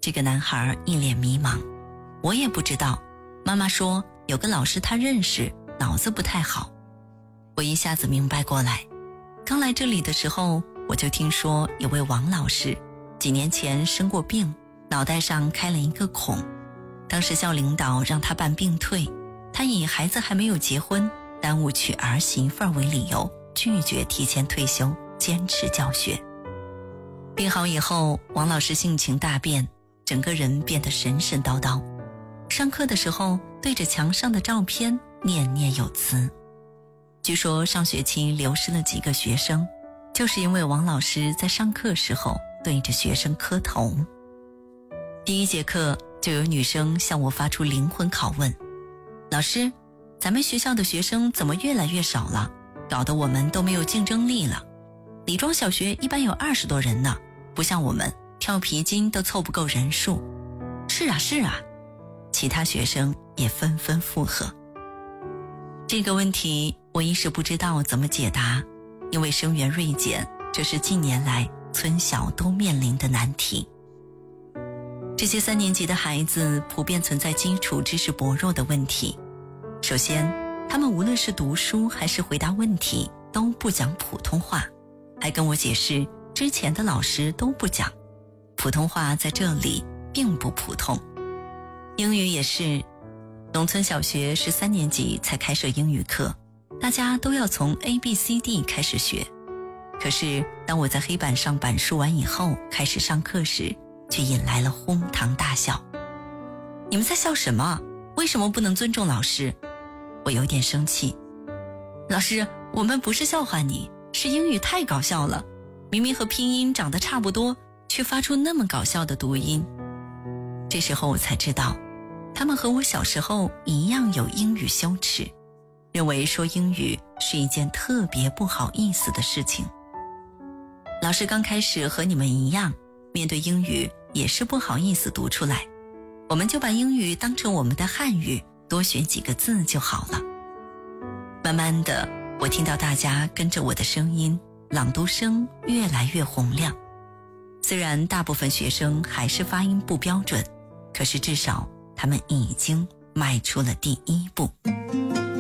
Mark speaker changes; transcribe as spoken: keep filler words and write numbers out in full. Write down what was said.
Speaker 1: 这个男孩一脸迷茫，我也不知道。妈妈说有个老师他认识，脑子不太好。我一下子明白过来，刚来这里的时候，我就听说有位王老师几年前生过病，脑袋上开了一个孔。当时校领导让他办病退，他以孩子还没有结婚，耽误娶儿媳妇为理由，拒绝提前退休，坚持教学。病好以后，王老师性情大变，整个人变得神神叨叨。上课的时候对着墙上的照片念念有词。据说上学期流失了几个学生，就是因为王老师在上课时候对着学生磕头。第一节课就有女生向我发出灵魂拷问，老师，咱们学校的学生怎么越来越少了，搞得我们都没有竞争力了。李庄小学一般有二十多人呢，不像我们跳皮筋都凑不够人数。是啊是啊，其他学生也纷纷附和。这个问题我一时不知道怎么解答，因为生源锐减，这是近年来村小都面临的难题。这些三年级的孩子普遍存在基础知识薄弱的问题。首先，他们无论是读书还是回答问题都不讲普通话，还跟我解释之前的老师都不讲，普通话在这里并不普通。英语也是，农村小学是三年级才开设英语课，大家都要从 A B C D 开始学。可是当我在黑板上板书完以后开始上课时，却引来了哄堂大笑。你们在笑什么？为什么不能尊重老师？我有点生气。老师，我们不是笑话你，是英语太搞笑了，明明和拼音长得差不多，却发出那么搞笑的读音。这时候我才知道，他们和我小时候一样有英语羞耻，认为说英语是一件特别不好意思的事情。老师刚开始和你们一样，面对英语也是不好意思读出来，我们就把英语当成我们的汉语，多学几个字就好了。慢慢的，我听到大家跟着我的声音，朗读声越来越洪亮。虽然大部分学生还是发音不标准，可是至少他们已经迈出了第一步。